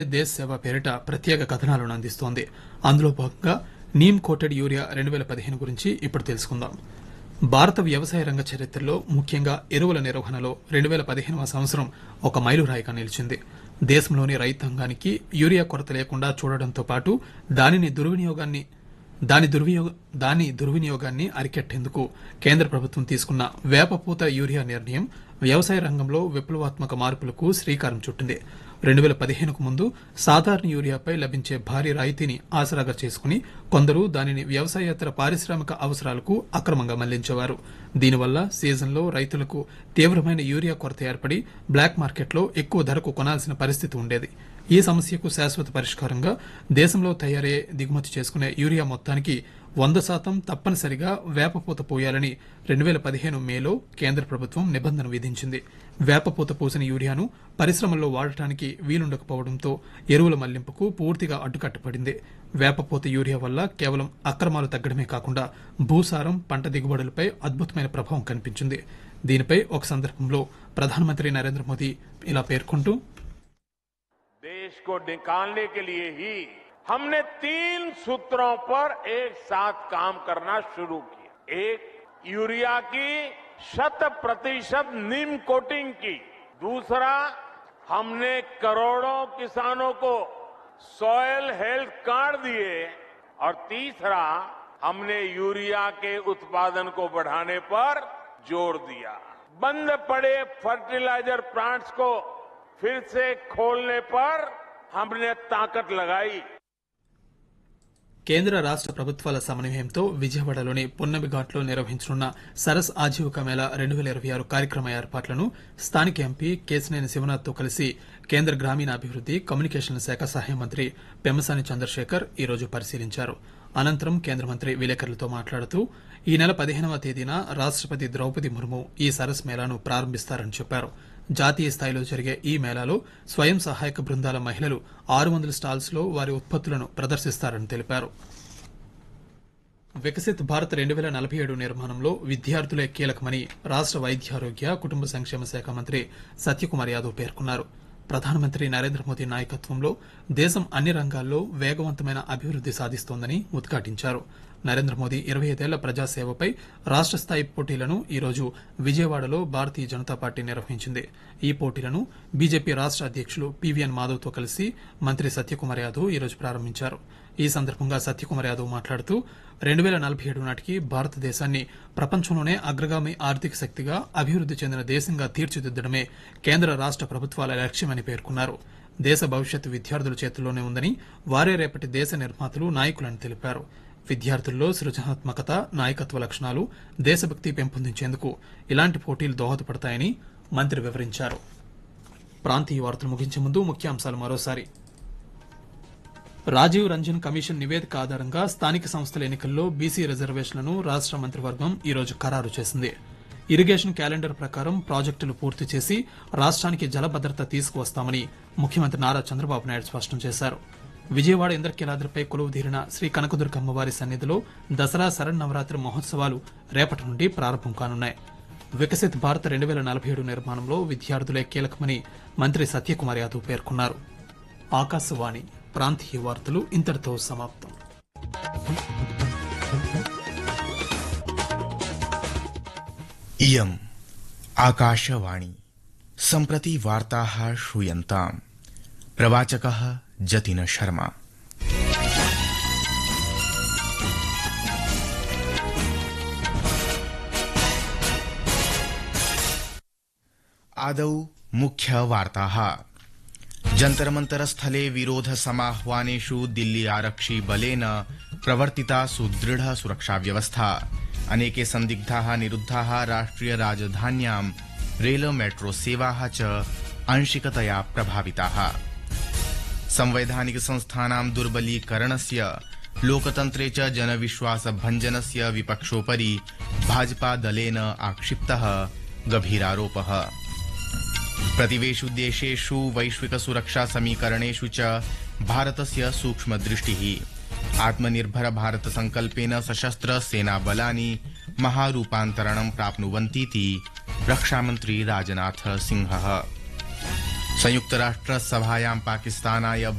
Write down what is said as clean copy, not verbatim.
దేశ్ సేవ పేరిట ప్రత్యేక కథనాలను అందిస్తోంది. అందులో భాగంగా నీమ్ కోటెడ్ యూరియా 2015 గురించి ఇప్పుడు తెలుసుకుందాం. భారత వ్యవసాయ రంగ చరిత్రలో ముఖ్యంగా ఎరువుల నిర్వహణలో 2015వ సంవత్సరం ఒక మైలురాయిగా నిలిచింది. దేశంలోని రైతాంగానికి యూరియా కొరత లేకుండా చూడడంతో పాటు దాని దుర్వినియోగాన్ని అరికట్టేందుకు కేంద్ర ప్రభుత్వం తీసుకున్న వేపపూత యూరియా నిర్ణయం వ్యవసాయ రంగంలో విప్లవాత్మక మార్పులకు శ్రీకారం చుట్టింది. 2015కు ముందు సాధారణ యూరియాపై లభించే భారీ రాయితీని ఆసరాగా చేసుకుని కొందరు దానిని వ్యవసాయేతర పారిశ్రామిక అవసరాలకు అక్రమంగా మళ్లించేవారు. దీనివల్ల సీజన్లో రైతులకు తీవ్రమైన యూరియా కొరత ఏర్పడి బ్లాక్ మార్కెట్లో ఎక్కువ ధరకు కొనాల్సిన పరిస్థితి ఉండేది. ఈ సమస్యకు శాశ్వత పరిష్కారంగా దేశంలో తయారయ్యే దిగుమతి చేసుకునే యూరియా మొత్తానికి 100% తప్పనిసరిగా వేపపూత పోయాలని 2015 మేలో కేంద్ర ప్రభుత్వం నిబంధన విధించింది. వేపపూత పోసిన యూరియాను పరిశ్రమల్లో వాడటానికి వీలుండకపోవడంతో ఎరువుల మళ్లింపుకు పూర్తిగా అడ్డుకట్టపడింది. వేపపూత యూరియా వల్ల కేవలం అక్రమాలు తగ్గడమే కాకుండా భూసారం, పంట దిగుబడులపై అద్భుతమైన ప్రభావం కనిపించింది. దీనిపై ఒక సందర్భంలో ప్రధానమంత్రి నరేంద్ర మోదీ ఇలా పేర్కొంటూ, देश को निकालने के लिए ही हमने 3 सूत्रों पर एक साथ काम करना शुरू किया. एक, यूरिया की 100% नीम कोटिंग की. दूसरा, हमने करोड़ों किसानों को सॉइल हेल्थ कार्ड दिए. और तीसरा, हमने यूरिया के उत्पादन को बढ़ाने पर जोर दिया. बंद पड़े फर्टिलाइजर प्लांट्स को फिर से खोलने पर हमने ताकत लगाई. కేంద్ర రాష్ట్ర ప్రభుత్వాల సమన్వయంతో విజయవాడలోని పున్నమిఘాట్లో నిర్వహించనున్న సరస్ ఆజీవిక మేళా 2026 కార్యక్రమ ఏర్పాట్లను స్థానిక ఎంపీ కేశినేని శివనాథ్తో కలిసి కేంద్ర గ్రామీణాభివృద్ది, కమ్యూనికేషన్ల శాఖ సహాయ మంత్రి పెమ్మసాని చంద్రశేఖర్ ఈ రోజు పరిశీలించారు. అనంతరం కేంద్ర మంత్రి విలేకరులతో మాట్లాడుతూ ఈ నెల 15వ తేదీన రాష్టపతి ద్రౌపది ముర్ము ఈ సరస్ మేళాను ప్రారంభిస్తారని చెప్పారు. జాతీయ స్థాయిలో జరిగే ఈ మేళాలో స్వయం సహాయక బృందాల మహిళలు 600 స్టాల్స్ లో వారి ఉత్పత్తులను ప్రదర్శిస్తారని తెలిపారు. వికసిత్ భారత్ 2047 నిర్మాణంలో విద్యార్థులే కీలకమని రాష్ట వైద్యారోగ్య, కుటుంబ సంక్షేమ శాఖ మంత్రి సత్యకుమార్ యాదవ్ పేర్కొన్నారు. ప్రధానమంత్రి నరేంద్ర మోదీ నాయకత్వంలో దేశం అన్ని రంగాల్లో వేగవంతమైన అభివృద్ది సాధిస్తోందని ఉద్ఘాటించారు. నరేంద్ర మోదీ 25 ఏళ్ల ప్రజాసేవపై రాష్ట స్థాయి పోటీలను ఈ రోజు విజయవాడలో భారతీయ జనతా పార్టీ నిర్వహించింది. ఈ పోటీలను బీజేపీ రాష్ట అధ్యకులు పీవీఎన్ మాధవ్తో కలిసి మంత్రి సత్యకుమార్ యాదవ్ ఈ రోజు ప్రారంభించారు. ఈ సందర్భంగా సత్యకుమార్ యాదవ్ మాట్లాడుతూ 2047 నాటికి భారతదేశాన్ని ప్రపంచంలోనే అగ్రగామి ఆర్థిక శక్తిగా, అభివృద్ది చెందిన దేశంగా తీర్చిదిద్దడమే కేంద్ర రాష్ట ప్రభుత్వాల లక్ష్యమని పేర్కొన్నారు. దేశ భవిష్యత్తు విద్యార్థుల చేతుల్లోనే ఉందని, వారే రేపటి దేశ నిర్మాతలు, నాయకులని తెలిపారు. విద్యార్థుల్లో సృజనాత్మకత, నాయకత్వ లక్షణాలు, దేశభక్తి పెంపొందించేందుకు ఇలాంటి పోటీలు దోహదపడతాయని మంత్రి వివరించారు. ప్రాంతీయ వార్తలు ముగించే ముందు ముఖ్యాంశాలు మరోసారి. రాజీవ్ రంజన్ కమిషన్ నివేదిక ఆధారంగా స్థానిక సంస్థల ఎన్నికల్లో బీసీ రిజర్వేషన్లను రాష్ట మంత్రివర్గం ఈ రోజు ఖరారు చేసింది. ఇరిగేషన్ క్యాలెండర్ ప్రకారం ప్రాజెక్టులు పూర్తి చేసి రాష్ట్రానికి జలభద్రత తీసుకువస్తామని ముఖ్యమంత్రి నారా చంద్రబాబు నాయుడు స్పష్టం చేశారు. విజయవాడ ఇంద్రకీలాద్రిపై కొలువుదీరిన శ్రీ కనకదుర్గ అమ్మవారి సన్నిధిలో దసరా శరన్నవరాత్రి మహోత్సవాలు రేపటి నుండి ప్రారంభం కానున్నాయి. వికసిత్ భారత్ 2047 నిర్మాణంలో విద్యార్థులే కీలకమని మంత్రి సత్యకుమార్ యాదవ్ పేర్కొన్నారు. ఆకాశవాణి ప్రాంతీయ వార్తలు ఇంతటితో సమాప్తం. इयम् आकाशवाणी सम्प्रति वार्ताः श्रूयन्ताम्. प्रवाचकः जतिन शर्मा. आदौ मुख्यवार्ताः. जन्तरमन्तरस्थले विरोध समाह्वानेषु दिल्ली आरक्षि बलेन प्रवर्तिता सुदृढ सुरक्षा व्यवस्था. अनेके संदिग्धाः निरुद्धाः. राष्ट्रिय राजधान्यां रेल मेट्रो सेवाः च आंशिकतया प्रभाविताः. संवैधानिक संस्थानां दुर्बलीकरणस्य, लोकतन्त्रे च जनविश्वास भञ्जनस्य विपक्षोपरि भाजपा दलेन आक्षिप्तः गभीरारोपः. प्रतिवेषु देशेषु वैश्विक सुरक्षा समीकरणेषु च भारतस्य सूक्ष्मदृष्टिः. आत्मनिर्भर भारत संकल्पेन सशस्त्र सेना बलानि महारूपान्तरणं प्राप्नुवन्तीति रक्षामन्त्री राजनाथ सिंहः. संयुक्तराष्ट्रसभायां पाकिस्तानाय